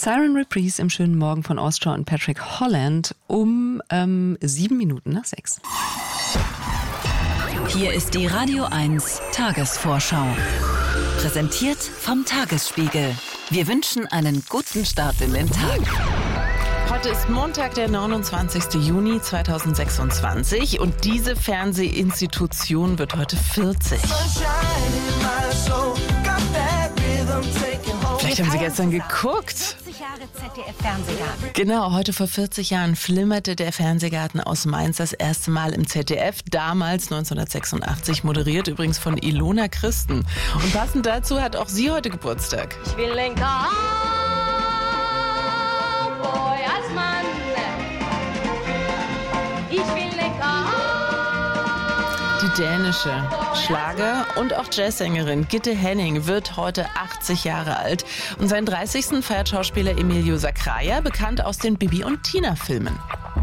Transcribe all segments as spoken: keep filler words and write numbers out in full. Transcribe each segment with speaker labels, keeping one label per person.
Speaker 1: Siren Reprise im schönen Morgen von Austria und Patrick Holland um ähm, sieben Minuten nach sechs.
Speaker 2: Hier ist die Radio eins Tagesvorschau. Präsentiert vom Tagesspiegel. Wir wünschen einen guten Start in den Tag.
Speaker 3: Heute ist Montag, der neunundzwanzigsten Juni zweitausendsechsundzwanzig und diese Fernsehinstitution wird heute vierzig. Vielleicht haben Sie gestern geguckt.
Speaker 4: vierzig Jahre Z D F-Fernsehgarten.
Speaker 3: Genau, heute vor vierzig Jahren flimmerte der Fernsehgarten aus Mainz das erste Mal im Z D F. Damals neunzehnhundertsechsundachtzig, moderiert übrigens von Ilona Christen. Und passend dazu hat auch sie heute Geburtstag.
Speaker 4: Ich will den Cowboy als Mann. Ich will den Cowboy.
Speaker 3: Die dänische Schlager- und auch Jazzsängerin Gitte Henning wird heute achtzig Jahre alt. Und seinen dreißigsten feiert Schauspieler Emilio Sacraia, bekannt aus den Bibi und Tina-Filmen.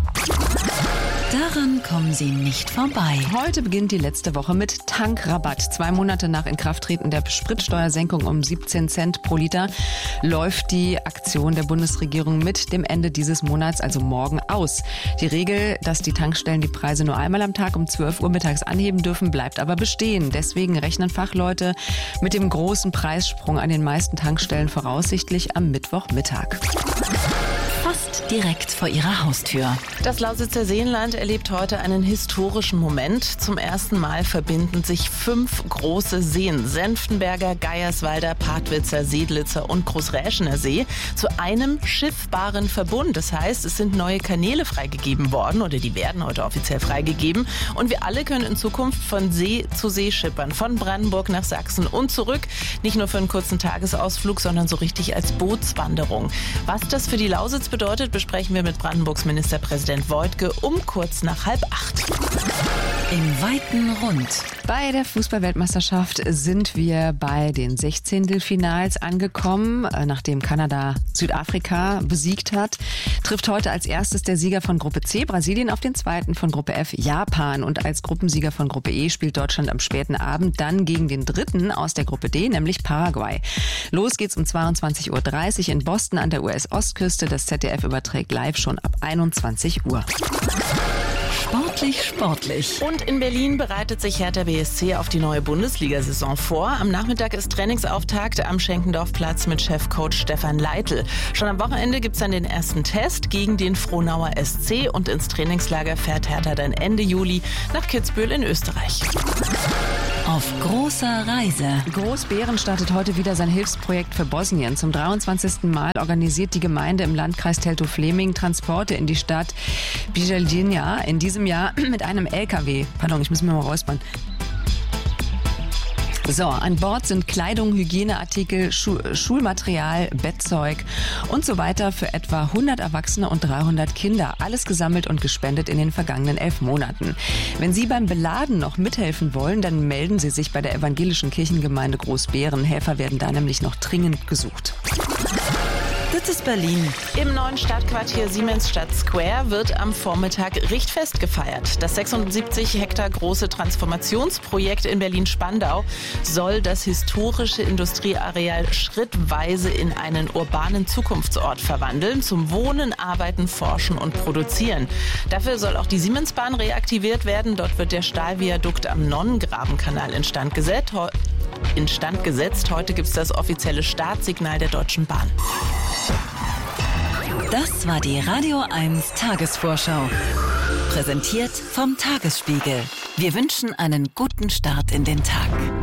Speaker 2: Daran kommen Sie nicht vorbei.
Speaker 1: Heute beginnt die letzte Woche mit Tankrabatt. Zwei Monate nach Inkrafttreten der Spritsteuersenkung um siebzehn Cent pro Liter läuft die Aktion der Bundesregierung mit dem Ende dieses Monats, also morgen, aus. Die Regel, dass die Tankstellen die Preise nur einmal am Tag um zwölf Uhr mittags anheben dürfen, bleibt aber bestehen. Deswegen rechnen Fachleute mit dem großen Preissprung an den meisten Tankstellen voraussichtlich am Mittwochmittag.
Speaker 2: Fast direkt vor Ihrer Haustür.
Speaker 3: Das Lausitzer Seenland erlebt heute einen historischen Moment. Zum ersten Mal verbinden sich fünf große Seen, Senftenberger, Geierswalder, Partwitzer, Sedlitzer und Großräschener See, zu einem schiffbaren Verbund. Das heißt, es sind neue Kanäle freigegeben worden oder die werden heute offiziell freigegeben. Und wir alle können in Zukunft von See zu See schippern, von Brandenburg nach Sachsen und zurück. Nicht nur für einen kurzen Tagesausflug, sondern so richtig als Bootswanderung. Was das für die Lausitz bedeutet, besprechen wir mit Brandenburgs Ministerpräsident Woidke um kurz nach halb acht.
Speaker 2: Im weiten Rund.
Speaker 1: Bei der Fußball-Weltmeisterschaft sind wir bei den Sechzehntelfinals angekommen. Nachdem Kanada Südafrika besiegt hat, trifft heute als erstes der Sieger von Gruppe C Brasilien auf den zweiten von Gruppe F Japan. Und als Gruppensieger von Gruppe E spielt Deutschland am späten Abend dann gegen den dritten aus der Gruppe D, nämlich Paraguay. Los geht's um zweiundzwanzig Uhr dreißig in Boston an der U S-Ostküste. Das Z D F überträgt live schon ab einundzwanzig Uhr.
Speaker 2: Sportlich, sportlich.
Speaker 3: Und in Berlin bereitet sich Hertha B S C auf die neue Bundesliga-Saison vor. Am Nachmittag ist Trainingsauftakt am Schenkendorfplatz mit Chefcoach Stefan Leitl. Schon am Wochenende gibt's dann den ersten Test gegen den Frohnauer S C und ins Trainingslager fährt Hertha dann Ende Juli nach Kitzbühel in Österreich.
Speaker 2: Auf großer Reise.
Speaker 1: Großbären startet heute wieder sein Hilfsprojekt für Bosnien. Zum dreiundzwanzigsten Mal organisiert die Gemeinde im Landkreis Teltow-Fleming Transporte in die Stadt Bijeljina. In diesem Jahr mit einem L K W. Pardon, ich muss mir mal räuspern. So, an Bord sind Kleidung, Hygieneartikel, Schu- Schulmaterial, Bettzeug und so weiter für etwa hundert Erwachsene und dreihundert Kinder. Alles gesammelt und gespendet in den vergangenen elf Monaten. Wenn Sie beim Beladen noch mithelfen wollen, dann melden Sie sich bei der evangelischen Kirchengemeinde Großbären. Helfer werden da nämlich noch dringend gesucht.
Speaker 2: Das ist Berlin.
Speaker 3: Im neuen Stadtquartier Siemensstadt Square wird am Vormittag Richtfest gefeiert. Das sechsundsiebzig Hektar große Transformationsprojekt in Berlin-Spandau soll das historische Industrieareal schrittweise in einen urbanen Zukunftsort verwandeln, zum Wohnen, Arbeiten, Forschen und Produzieren. Dafür soll auch die Siemensbahn reaktiviert werden. Dort wird der Stahlviadukt am Nonnengrabenkanal instand gesetzt. Instand gesetzt. Heute gibt es das offizielle Startsignal der Deutschen Bahn.
Speaker 2: Das war die Radio eins Tagesvorschau. Präsentiert vom Tagesspiegel. Wir wünschen einen guten Start in den Tag.